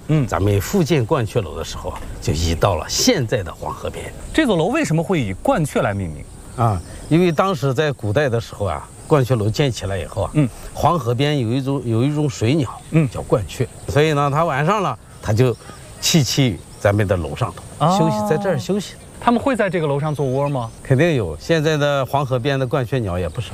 咱们复建鹳雀楼的时候，就移到了现在的黄河边。 这座楼为什么会以鹳雀来命名？ 因为当时在古代的时候啊，鹳雀楼建起来以后啊，黄河边有一种水鸟，叫鹳雀，所以呢，它晚上了，它就栖于咱们的楼上头休息，在这儿休息。 他们会在这个楼上做窝吗？ 肯定有，现在的黄河边的鹳雀鸟也不少。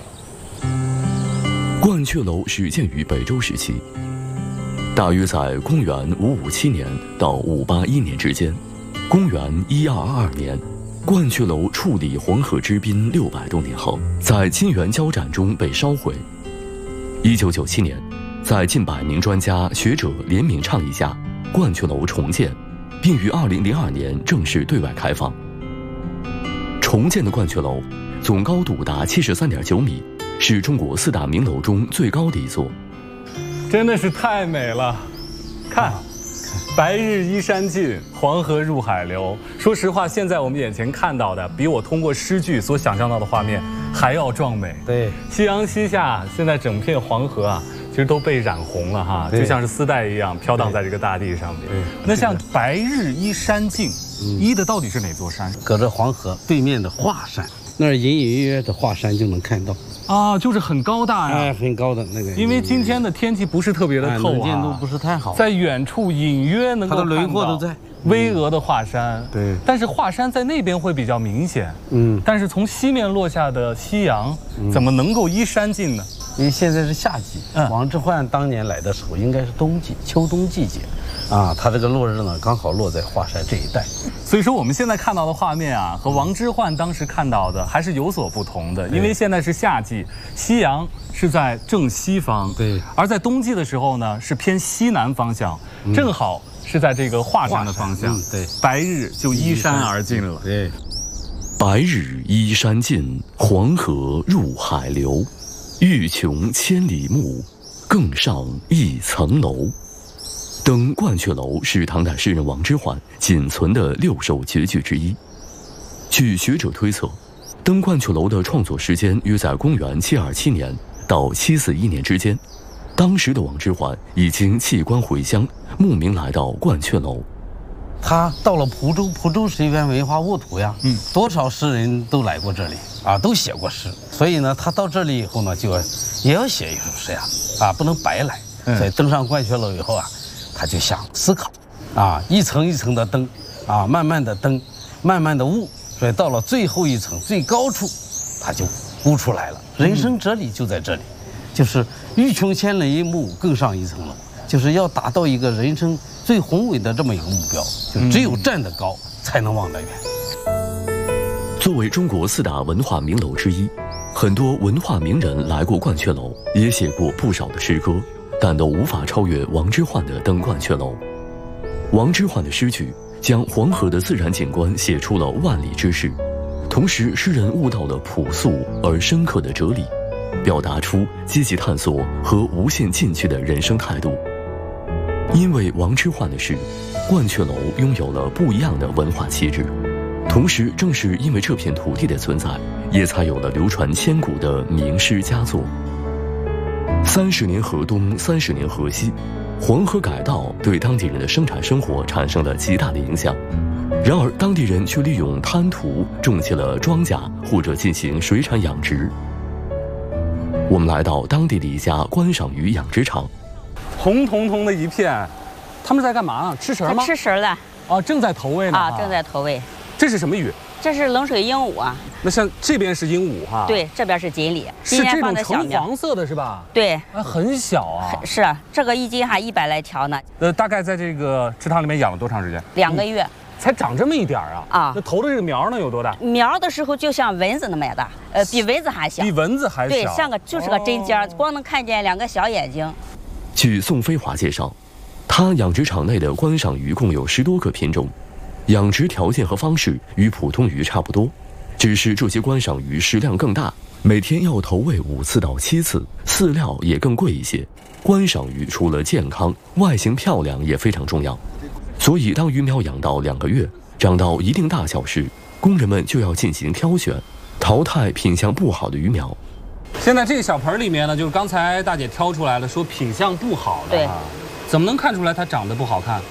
鹳雀楼始建于北周时期，大约在公元557年到581年之间。公元1222年，鹳雀楼矗立黄河之滨600多年后，在金元交战中被烧毁。1997年，在近100名专家学者联名倡议下，鹳雀楼重建，并于2002年正式对外开放。重建的鹳雀楼总高度达73.9米，是中国4大名楼中最高的一座。 真的是太美了，看。白日依山尽，黄河入海流。说实话，现在我们眼前看到的，比我通过诗句所想象到的画面还要壮美。 对， 夕阳西下，现在整片黄河啊，其实都被染红了哈，就像是丝带一样飘荡在这个大地上面。那像白日依山尽，依的到底是哪座山？ 隔着黄河对面的华山，那儿隐隐约约的华山就能看到。 就是很高大呀， 很高的那个。 因为今天的天气不是特别的透能见度不是太好， 在远处隐约能够看到它的轮廓都在巍峨的华山。 对， 但是华山在那边会比较明显。但是从西面落下的夕阳，怎么能够依山尽呢？ 因为现在是夏季，王之涣当年来的时候应该是冬季，秋冬季节，他这个落日呢刚好落在华山这一带。 所以说我们现在看到的画面啊，和王之涣当时看到的还是有所不同的。因为现在是夏季，夕阳是在正西方， 对， 而在冬季的时候呢，是偏西南方向，正好是在这个华山的方向。 对， 白日就依山而尽了。 对， 白日依山尽，黄河入海流。欲穷千里目，更上一层楼。登鹳雀楼是唐代诗人王之涣仅存的6首绝句之一。据学者推测，登鹳雀楼的创作时间约在公元727年到741年之间。当时的王之涣已经弃官回乡，慕名来到鹳雀楼。 他到了蒲州，蒲州是一片文化沃土呀，多少诗人都来过这里都写过诗，所以呢，他到这里以后呢，也要写一首诗呀，不能白来。所以登上鹳雀楼以后他就想思考，一层一层的登，慢慢的登，慢慢的悟，所以到了最后一层最高处，他就悟出来了。人生哲理就在这里，就是欲穷千里目，更上一层楼，就是要达到一个人生最宏伟的这么一个目标，就只有站得高，才能望得远。 作为中国4大文化名楼之一，很多文化名人来过鹳雀楼，也写过不少的诗歌，但都无法超越王之涣的《登鹳雀楼》。王之涣的诗句将黄河的自然景观写出了万里之势，同时诗人悟到了朴素而深刻的哲理，表达出积极探索和无限进取的人生态度。因为王之涣的诗，鹳雀楼拥有了不一样的文化气质。同时，正是因为这片土地的存在，也才有了流传千古的名诗佳作。30年河东，30年河西，黄河改道对当地人的生产生活产生了极大的影响。然而，当地人却利用滩涂种起了庄稼，或者进行水产养殖。我们来到当地的一家观赏鱼养殖场， 红彤彤的一片，他们在干嘛呢？吃食吗？ 吃食了。 正在投喂呢。 正在投喂。 这是什么鱼？ 这是冷水鹦鹉啊。 那像这边是鹦鹉哈？ 对，这边是锦鲤。 是这种橙黄色的是吧？ 对。 很小啊。 是，这个1斤还100来条呢。 大概在这个池塘里面养了多长时间 ？2个月。 才长这么一点啊？那投的这个苗呢有多大？ 苗的时候就像蚊子那么大，比蚊子还小。 比蚊子还小。 对，就是个针尖，光能看见2个小眼睛。 据宋飞华介绍，他养殖场内的观赏鱼共有10多个品种。养殖条件和方式与普通鱼差不多，只是这些观赏鱼食量更大，每天要投喂5次到7次，饲料也更贵一些。观赏鱼除了健康，外形漂亮也非常重要。所以当鱼苗养到2个月，长到一定大小时，工人们就要进行挑选，淘汰品相不好的鱼苗。 现在这个小盆里面呢，就是刚才大姐挑出来了，说品相不好的。 对。 怎么能看出来它长得不好看？